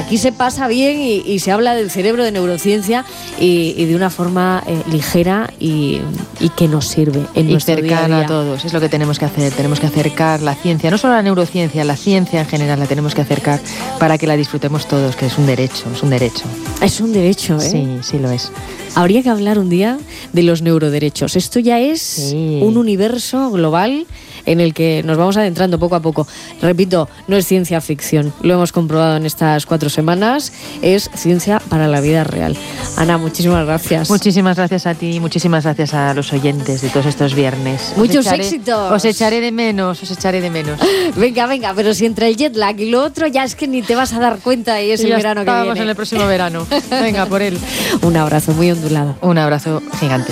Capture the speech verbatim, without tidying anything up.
aquí se pasa bien y, y se habla del cerebro, de neurociencia y, y de una forma eh, ligera y, y que nos sirve en y nuestro día a cercana día. a todos. Es lo que tenemos que hacer. Tenemos que acercar la ciencia, no solo la neurociencia, la ciencia en general la tenemos que acercar para que la disfrutemos todos, que es un derecho, es un derecho. Es un derecho, ¿eh? Sí, sí lo es. Habría que hablar un día de los neuroderechos. Esto ya es Sí. un universo global en el que nos vamos adentrando poco a poco. Repito, no es ciencia ficción, lo hemos comprobado en estas cuatro semanas, es ciencia para la vida real. Ana, muchísimas gracias. Muchísimas gracias a ti, muchísimas gracias a los oyentes de todos estos viernes. Muchos Os echaré, éxitos. Os echaré de menos, os echaré de menos. Venga, venga, pero si entre el jet lag y lo otro ya es que ni te vas a dar cuenta y es el ya verano que estamos viene. en el próximo verano. Venga, por él. Un abrazo muy ondulado. Un abrazo gigante.